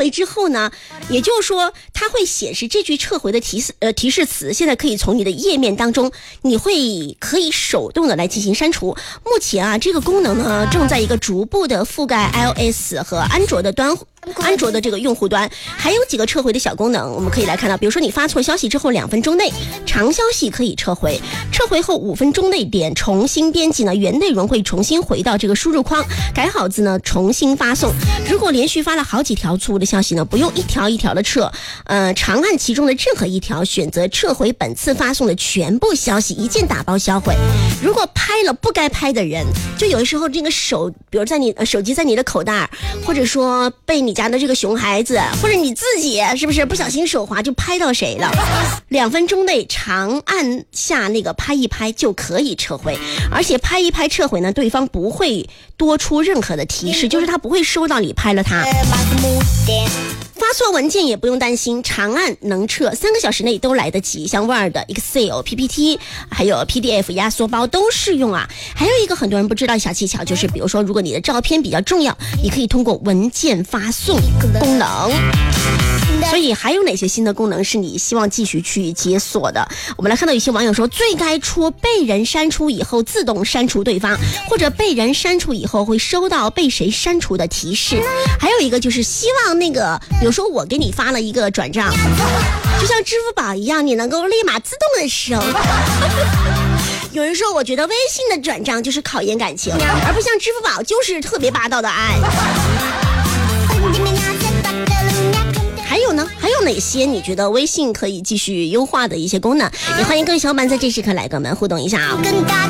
回之后呢，也就是说它会显示这句撤回的提示词，现在可以从你的页面当中，你可以手动的来进行删除。目前啊，这个功能呢正在一个逐步的覆盖 iOS 和安卓的这个用户端，还有几个撤回的小功能，我们可以来看到，比如说你发错消息之后2分钟内，长消息可以撤回，撤回后5分钟内点重新编辑呢，原内容会重新回到这个输入框，改好字呢重新发送。如果连续发了好几条错误的消息呢，不用一条一条的撤，长按其中的任何一条，选择撤回本次发送的全部消息，一键打包销毁。如果拍了不该拍的人，就有的时候这个比如在你手机在你的口袋，或者说被你家的这个熊孩子，或者你自己是不是不小心手滑就拍到谁了，2分钟内长按下那个拍一拍就可以撤回，而且拍一拍撤回呢，对方不会多出任何的提示，就是他不会收到你拍了他。发错文件也不用担心，长按能撤，3个小时内都来得及，像 Word、Excel、PPT 还有 PDF 压缩包都适用啊。还有一个很多人不知道的小技巧，就是比如说如果你的照片比较重要，你可以通过文件发送功能。所以还有哪些新的功能是你希望继续去解锁的？我们来看到有些网友说，最该戳被人删除以后自动删除对方，或者被人删除以后会收到被谁删除的提示。还有一个就是希望那个比如说我给你发了一个转账，就像支付宝一样，你能够立马自动的收。有人说我觉得微信的转账就是考验感情，而不像支付宝就是特别霸道的爱。还有哪些你觉得微信可以继续优化的一些功能？也欢迎各位小伙伴在这时刻来跟我们互动一下啊。